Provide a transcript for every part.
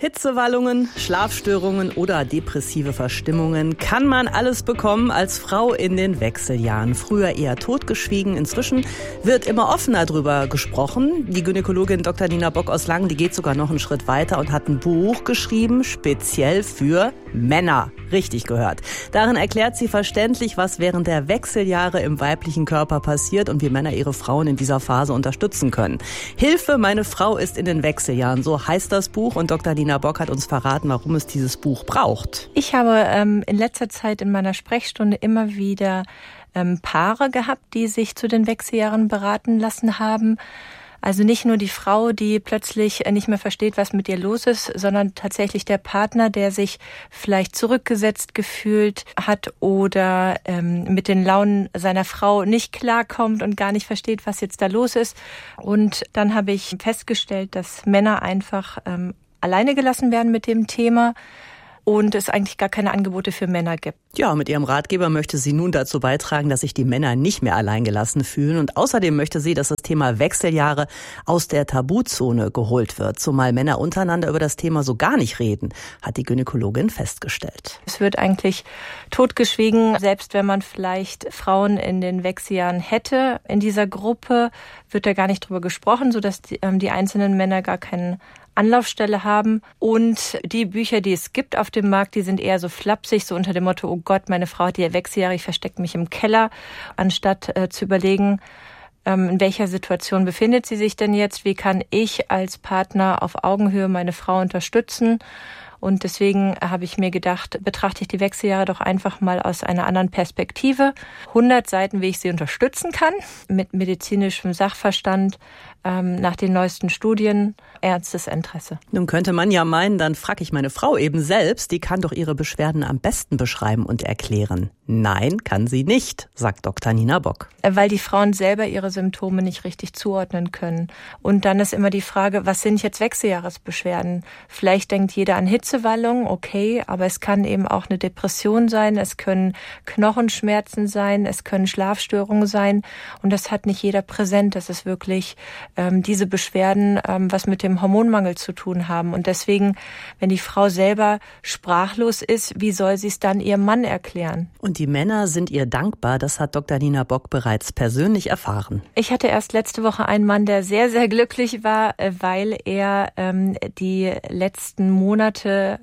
Hitzewallungen, Schlafstörungen oder depressive Verstimmungen kann man alles bekommen als Frau in den Wechseljahren. Früher eher totgeschwiegen, inzwischen wird immer offener drüber gesprochen. Die Gynäkologin Dr. Nina Bock aus Langen, die geht sogar noch einen Schritt weiter und hat ein Buch geschrieben, speziell für Männer. Richtig gehört. Darin erklärt sie verständlich, was während der Wechseljahre im weiblichen Körper passiert und wie Männer ihre Frauen in dieser Phase unterstützen können. Hilfe, meine Frau ist in den Wechseljahren, so heißt das Buch, und Dr. Nina Bock hat uns verraten, warum es dieses Buch braucht. Ich habe in letzter Zeit in meiner Sprechstunde immer wieder Paare gehabt, die sich zu den Wechseljahren beraten lassen haben. Also nicht nur die Frau, die plötzlich nicht mehr versteht, was mit ihr los ist, sondern tatsächlich der Partner, der sich vielleicht zurückgesetzt gefühlt hat oder mit den Launen seiner Frau nicht klarkommt und gar nicht versteht, was jetzt da los ist. Und dann habe ich festgestellt, dass Männer einfach alleine gelassen werden mit dem Thema und es eigentlich gar keine Angebote für Männer gibt. Ja, mit ihrem Ratgeber möchte sie nun dazu beitragen, dass sich die Männer nicht mehr alleingelassen fühlen. Und außerdem möchte sie, dass das Thema Wechseljahre aus der Tabuzone geholt wird. Zumal Männer untereinander über das Thema so gar nicht reden, hat die Gynäkologin festgestellt. Es wird eigentlich totgeschwiegen. Selbst wenn man vielleicht Frauen in den Wechseljahren hätte, in dieser Gruppe wird da gar nicht drüber gesprochen, sodass die einzelnen Männer gar keinen Anlaufstelle haben. Und die Bücher, die es gibt auf dem Markt, die sind eher so flapsig, so unter dem Motto, oh Gott, meine Frau hat ja Wechseljahre, ich verstecke mich im Keller, anstatt zu überlegen, in welcher Situation befindet sie sich denn jetzt, wie kann ich als Partner auf Augenhöhe meine Frau unterstützen. Und deswegen habe ich mir gedacht, betrachte ich die Wechseljahre doch einfach mal aus einer anderen Perspektive. 100 Seiten, wie ich sie unterstützen kann, mit medizinischem Sachverstand, nach den neuesten Studien, ernstes Interesse. Nun könnte man ja meinen, dann frage ich meine Frau eben selbst, die kann doch ihre Beschwerden am besten beschreiben und erklären. Nein, kann sie nicht, sagt Dr. Nina Bock. Weil die Frauen selber ihre Symptome nicht richtig zuordnen können. Und dann ist immer die Frage, was sind jetzt Wechseljahresbeschwerden? Vielleicht denkt jeder an Hitzewallung, okay, aber es kann eben auch eine Depression sein, es können Knochenschmerzen sein, es können Schlafstörungen sein und das hat nicht jeder präsent. Das ist wirklich diese Beschwerden, was mit dem Hormonmangel zu tun haben. Und deswegen, wenn die Frau selber sprachlos ist, wie soll sie es dann ihrem Mann erklären? Und die Männer sind ihr dankbar, das hat Dr. Nina Bock bereits persönlich erfahren. Ich hatte erst letzte Woche einen Mann, der sehr, sehr glücklich war, weil er die letzten Monate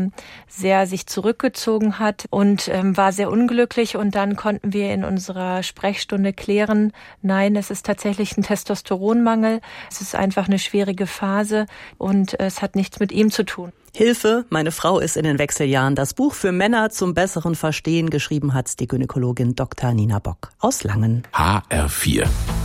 sehr sich zurückgezogen hat und war sehr unglücklich. Und dann konnten wir in unserer Sprechstunde klären, nein, es ist tatsächlich ein Testosteronmangel. Es ist einfach eine schwierige Phase und es hat nichts mit ihm zu tun. Hilfe, meine Frau ist in den Wechseljahren. Das Buch für Männer zum besseren Verstehen geschrieben hat die Gynäkologin Dr. Nina Bock aus Langen. HR4